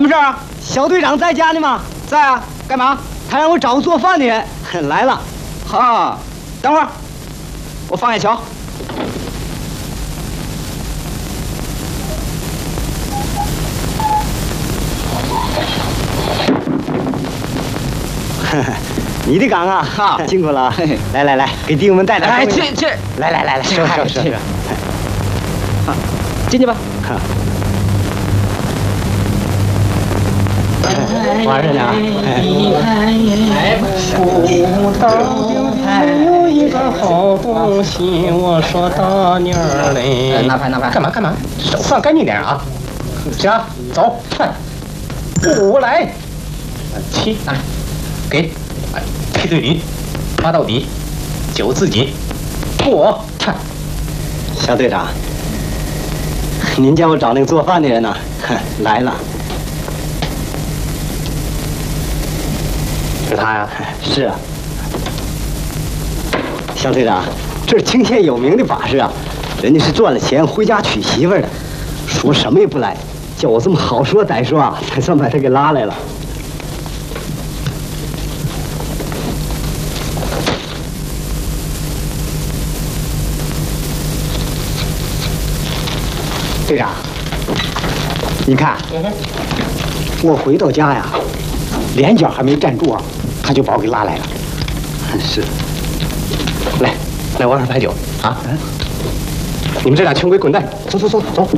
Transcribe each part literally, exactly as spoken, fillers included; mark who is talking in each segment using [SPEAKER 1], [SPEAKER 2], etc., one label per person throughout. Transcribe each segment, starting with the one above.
[SPEAKER 1] 事啊？
[SPEAKER 2] 小队长在家呢吗？
[SPEAKER 1] 在啊。干嘛？
[SPEAKER 2] 他让我找个做饭的人。来了。
[SPEAKER 1] 哈，等会儿，我放眼瞧。
[SPEAKER 2] 你的岗啊，哈，辛苦了。来来来，给弟兄们带点东西。
[SPEAKER 1] 哎，这这，
[SPEAKER 2] 来来来来，说说说。
[SPEAKER 1] 进去吧。
[SPEAKER 2] 玩着呢。
[SPEAKER 3] 有一个好东西，我说大妞儿嘞。
[SPEAKER 1] 拿牌拿牌。
[SPEAKER 3] 干嘛干嘛？手放干净点啊！行，走。五来，七来，给，配对你，八到底，九自己，我看。
[SPEAKER 2] 小队长，您叫我找那个做饭的人呢？来了。
[SPEAKER 3] 是他呀？
[SPEAKER 2] 是啊。小队长，这是清县有名的把式啊，人家是赚了钱回家娶媳妇的，说什么也不来，叫我这么好说歹说啊，才算把他给拉来了。队长，你看，我回到家呀，连脚还没站住啊，他就把我给拉来了。是。
[SPEAKER 3] 来，来玩会儿牌九啊！你们这俩穷鬼滚蛋！走走走走。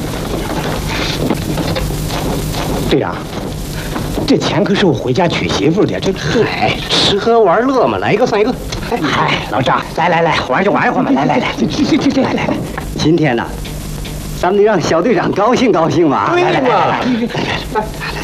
[SPEAKER 2] 队长，这钱可是我回家娶媳妇的，这这
[SPEAKER 3] 哎，吃喝玩乐嘛，来一个算一个。
[SPEAKER 2] 哎，老张，来来来，玩就玩一会儿嘛，来来来，去去去去，来来来。今天呢，咱们得让小队长高兴高兴嘛。
[SPEAKER 3] 对嘛。
[SPEAKER 2] 来来来来来来。